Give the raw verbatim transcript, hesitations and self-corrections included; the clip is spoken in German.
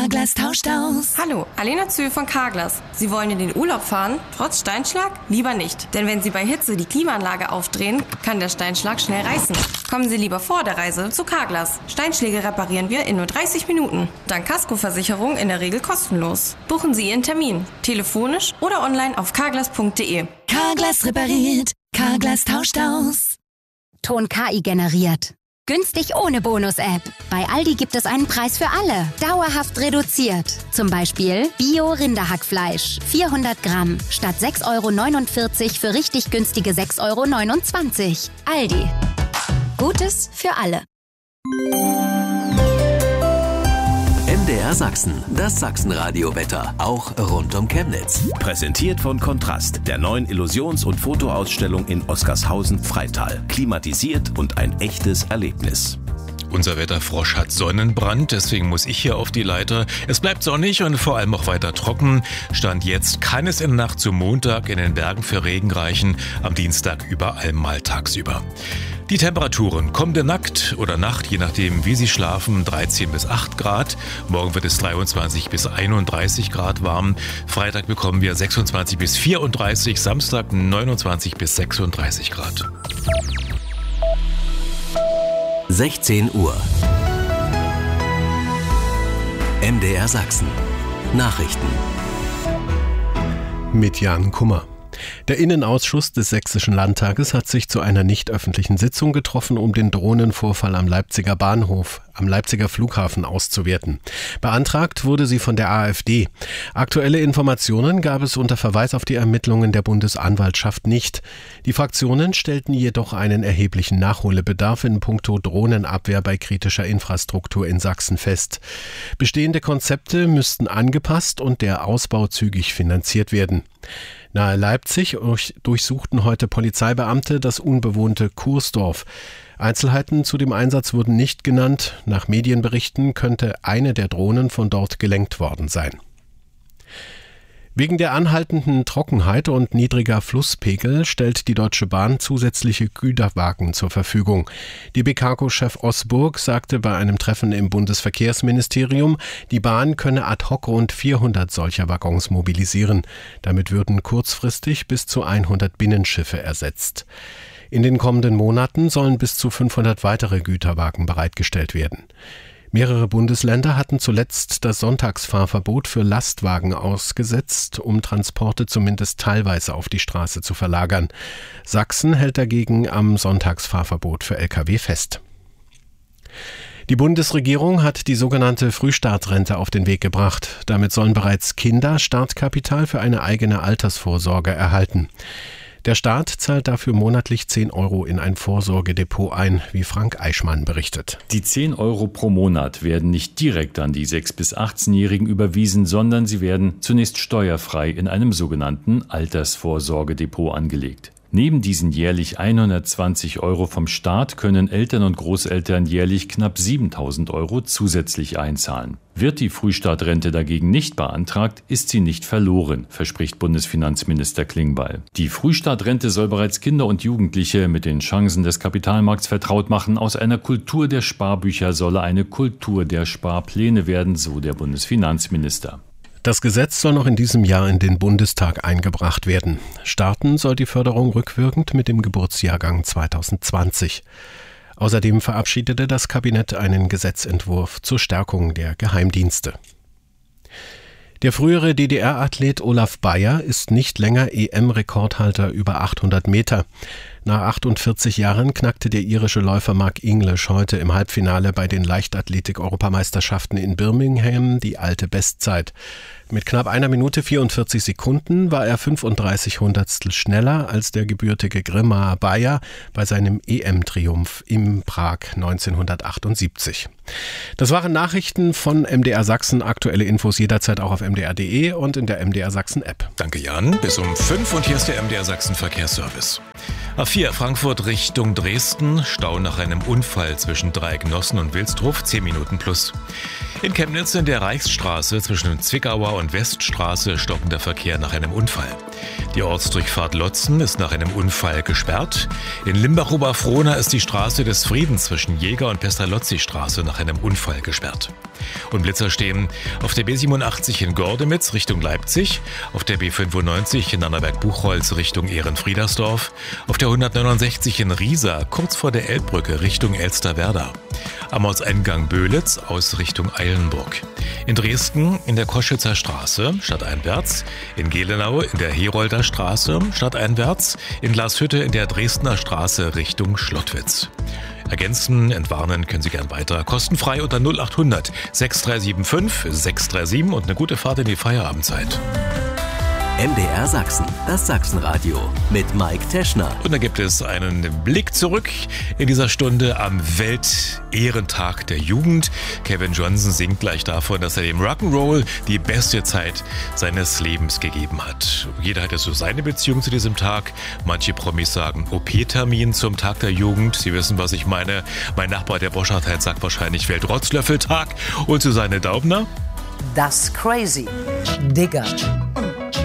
Carglass tauscht aus. Hallo, Alena Zöhl von Carglass. Sie wollen in den Urlaub fahren, trotz Steinschlag? Lieber nicht, denn wenn Sie bei Hitze die Klimaanlage aufdrehen, kann der Steinschlag schnell reißen. Kommen Sie lieber vor der Reise zu Carglass. Steinschläge reparieren wir in nur dreißig Minuten. Dank Kaskoversicherung in der Regel kostenlos. Buchen Sie Ihren Termin, telefonisch oder online auf carglass punkt de. Carglass repariert, Carglass tauscht aus. Ton K I generiert. Günstig ohne Bonus-App. Bei Aldi gibt es einen Preis für alle. Dauerhaft reduziert. Zum Beispiel Bio-Rinderhackfleisch. vierhundert Gramm. Statt sechs Euro neunundvierzig für richtig günstige sechs Euro neunundzwanzig. Aldi. Gutes für alle. M D R Sachsen, das Sachsenradio-Wetter, auch rund um Chemnitz. Präsentiert von Kontrast, der neuen Illusions- und Fotoausstellung in Oskarshausen-Freital. Klimatisiert und ein echtes Erlebnis. Unser Wetterfrosch hat Sonnenbrand, deswegen muss ich hier auf die Leiter. Es bleibt sonnig und vor allem auch weiter trocken. Stand jetzt kann es in der Nacht zum Montag in den Bergen für Regen reichen, am Dienstag überall mal tagsüber. Die Temperaturen kommende Nacht oder Nacht, je nachdem wie Sie schlafen, dreizehn bis acht Grad. Morgen wird es dreiundzwanzig bis einunddreißig Grad warm. Freitag bekommen wir sechsundzwanzig bis vierunddreißig, Samstag neunundzwanzig bis sechsunddreißig Grad. sechzehn Uhr. M D R Sachsen. Nachrichten. Mit Jan Kummer. Der Innenausschuss des Sächsischen Landtages hat sich zu einer nicht öffentlichen Sitzung getroffen, um den Drohnenvorfall am Leipziger Bahnhof, am Leipziger Flughafen auszuwerten. Beantragt wurde sie von der AfD. Aktuelle Informationen gab es unter Verweis auf die Ermittlungen der Bundesanwaltschaft nicht. Die Fraktionen stellten jedoch einen erheblichen Nachholbedarf in puncto Drohnenabwehr bei kritischer Infrastruktur in Sachsen fest. Bestehende Konzepte müssten angepasst und der Ausbau zügig finanziert werden. Nahe Leipzig durchsuchten heute Polizeibeamte das unbewohnte Kursdorf. Einzelheiten zu dem Einsatz wurden nicht genannt. Nach Medienberichten könnte eine der Drohnen von dort gelenkt worden sein. Wegen der anhaltenden Trockenheit und niedriger Flusspegel stellt die Deutsche Bahn zusätzliche Güterwagen zur Verfügung. D B Cargo-Chef Osburg sagte bei einem Treffen im Bundesverkehrsministerium, die Bahn könne ad hoc rund vierhundert solcher Waggons mobilisieren. Damit würden kurzfristig bis zu hundert Binnenschiffe ersetzt. In den kommenden Monaten sollen bis zu fünfhundert weitere Güterwagen bereitgestellt werden. Mehrere Bundesländer hatten zuletzt das Sonntagsfahrverbot für Lastwagen ausgesetzt, um Transporte zumindest teilweise auf die Straße zu verlagern. Sachsen hält dagegen am Sonntagsfahrverbot für L K W fest. Die Bundesregierung hat die sogenannte Frühstartrente auf den Weg gebracht. Damit sollen bereits Kinder Startkapital für eine eigene Altersvorsorge erhalten. Der Staat zahlt dafür monatlich zehn Euro in ein Vorsorgedepot ein, wie Frank Eichmann berichtet. Die zehn Euro pro Monat werden nicht direkt an die sechs- bis achtzehnjährigen überwiesen, sondern sie werden zunächst steuerfrei in einem sogenannten Altersvorsorgedepot angelegt. Neben diesen jährlich hundertzwanzig Euro vom Staat können Eltern und Großeltern jährlich knapp siebentausend Euro zusätzlich einzahlen. Wird die Frühstartrente dagegen nicht beantragt, ist sie nicht verloren, verspricht Bundesfinanzminister Klingbeil. Die Frühstartrente soll bereits Kinder und Jugendliche mit den Chancen des Kapitalmarkts vertraut machen. Aus einer Kultur der Sparbücher solle eine Kultur der Sparpläne werden, so der Bundesfinanzminister. Das Gesetz soll noch in diesem Jahr in den Bundestag eingebracht werden. Starten soll die Förderung rückwirkend mit dem Geburtsjahrgang zweitausendzwanzig. Außerdem verabschiedete das Kabinett einen Gesetzentwurf zur Stärkung der Geheimdienste. Der frühere D D R-Athlet Olaf Beyer ist nicht länger E M-Rekordhalter über achthundert Meter. Nach achtundvierzig Jahren knackte der irische Läufer Mark English heute im Halbfinale bei den Leichtathletik-Europameisterschaften in Birmingham die alte Bestzeit. Mit knapp einer Minute vierundvierzig Sekunden war er fünfunddreißig Hundertstel schneller als der gebürtige Grimma Beyer bei seinem E M-Triumph in Prag neunzehnhundertachtundsiebzig. Das waren Nachrichten von M D R Sachsen. Aktuelle Infos jederzeit auch auf m d r punkt d e und in der M D R Sachsen App. Danke Jan. Bis um fünf und hier ist der M D R Sachsen Verkehrsservice. A vier Frankfurt Richtung Dresden, Stau nach einem Unfall zwischen Dreiecknossen und Wilsdruf, zehn Minuten plus. In Chemnitz in der Reichsstraße zwischen Zwickauer und Weststraße stockender Verkehr nach einem Unfall. Die Ortsdurchfahrt Lotzen ist nach einem Unfall gesperrt. In Limbach-Oberfrohna ist die Straße des Friedens zwischen Jäger- und Pestalozzi-Straße nach einem Unfall gesperrt. Und Blitzer stehen auf der B siebenundachtzig in Gordemitz Richtung Leipzig, auf der B fünfundneunzig in Annaberg-Buchholz Richtung Ehrenfriedersdorf, auf der hundertneunundsechzig in Riesa kurz vor der Elbbrücke Richtung Elsterwerda, am Ortseingang Böhlitz aus Richtung Eilenburg. In Dresden in der Koschitzer Straße stadteinwärts, in Gelenau in der Herolder Straße stadteinwärts, in Glashütte in der Dresdner Straße Richtung Schlottwitz. Ergänzen, entwarnen können Sie gern weiter. Kostenfrei unter null achthundert sechs drei sieben fünf sechs drei sieben und eine gute Fahrt in die Feierabendzeit. M D R Sachsen, das Sachsenradio mit Mike Teschner. Und da gibt es einen Blick zurück in dieser Stunde am Weltehrentag der Jugend. Kevin Johnson singt gleich davon, dass er dem Rock'n'Roll die beste Zeit seines Lebens gegeben hat. Jeder hat ja so seine Beziehung zu diesem Tag. Manche Promis sagen O P-Termin zum Tag der Jugend. Sie wissen, was ich meine. Mein Nachbar, der Boschart, sagt wahrscheinlich Weltrotzlöffeltag. Und Susanne Daubner? Das Crazy Digger.